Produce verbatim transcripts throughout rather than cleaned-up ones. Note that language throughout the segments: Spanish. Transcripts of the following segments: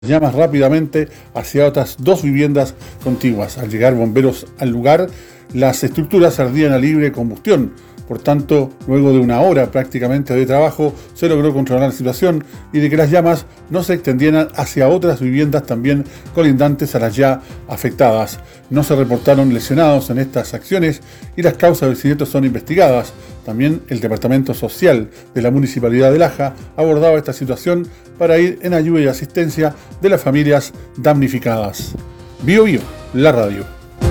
llamas rápidamente hacia otras dos viviendas contiguas. Al llegar bomberos al lugar, las estructuras ardían a libre combustión. Por tanto, luego de una hora prácticamente de trabajo, se logró controlar la situación y de que las llamas no se extendieran hacia otras viviendas también colindantes a las ya afectadas. No se reportaron lesionados en estas acciones y las causas del siniestro son investigadas. También el Departamento Social de la Municipalidad de Laja abordaba esta situación para ir en ayuda y asistencia de las familias damnificadas. Bio Bio, la radio.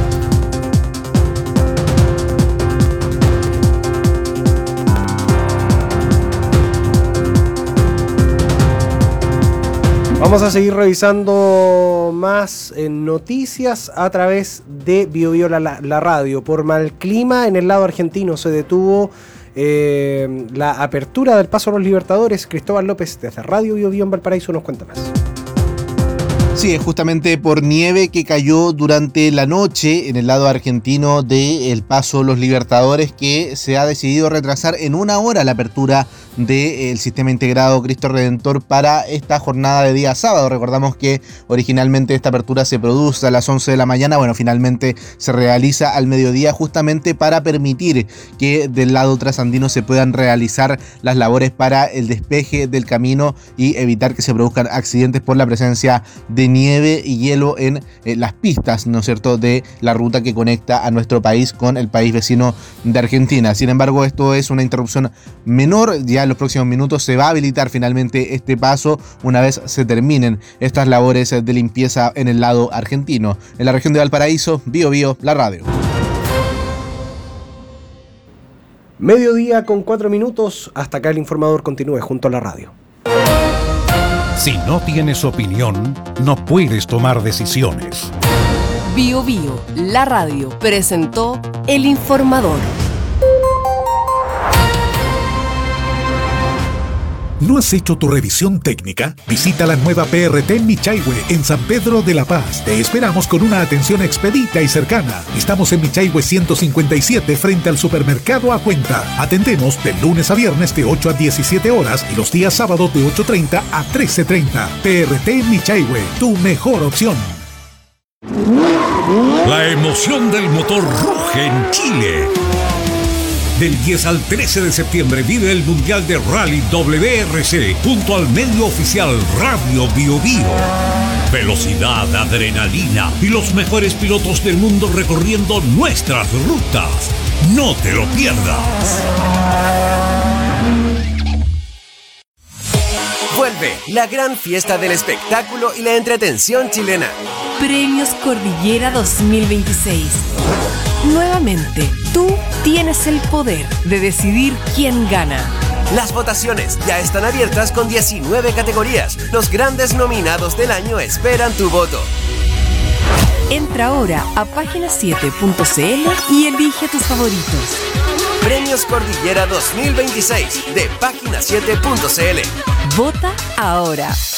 Vamos a seguir revisando más en noticias a través de Bio Bio la, la, la radio. Por mal clima en el lado argentino se detuvo eh, la apertura del Paso a los Libertadores. Cristóbal López desde Radio Bio Bio en Valparaíso nos cuenta más. Sí, es justamente por nieve que cayó durante la noche en el lado argentino del Paso Los Libertadores que se ha decidido retrasar en una hora la apertura del Sistema Integrado Cristo Redentor para esta jornada de día sábado. Recordamos que originalmente esta apertura se produce a las once de la mañana, bueno, finalmente se realiza al mediodía justamente para permitir que del lado trasandino se puedan realizar las labores para el despeje del camino y evitar que se produzcan accidentes por la presencia de nieve y hielo en eh, las pistas, ¿no es cierto?, de la ruta que conecta a nuestro país con el país vecino de Argentina. Sin embargo, esto es una interrupción menor. Ya en los próximos minutos se va a habilitar finalmente este paso una vez se terminen estas labores de limpieza en el lado argentino. En la región de Valparaíso, Bio Bio, la radio. Mediodía con cuatro minutos. Hasta acá el informador continúe junto a la radio. Si no tienes opinión, no puedes tomar decisiones. Bio Bio, la radio, presentó El Informador. ¿No has hecho tu revisión técnica? Visita la nueva P R T Michaihue en San Pedro de la Paz. Te esperamos con una atención expedita y cercana. Estamos en Michaihue ciento cincuenta y siete frente al supermercado A Cuenta. Atendemos de lunes a viernes de ocho a diecisiete horas y los días sábados de ocho treinta a trece treinta. P R T Michaihue, tu mejor opción. La emoción del motor ruge en Chile. Del diez al trece de septiembre vive el Mundial de Rally W R C junto al medio oficial Radio Bio Bio. Velocidad, adrenalina y los mejores pilotos del mundo recorriendo nuestras rutas. No te lo pierdas. Vuelve la gran fiesta del espectáculo y la entretención chilena. Premios Cordillera dos mil veintiséis. Nuevamente, tú tienes el poder de decidir quién gana. Las votaciones ya están abiertas con diecinueve categorías. Los grandes nominados del año esperan tu voto. Entra ahora a página siete punto c l y elige tus favoritos. Premios Cordillera dos mil veintiséis de página siete punto c l. Vota ahora.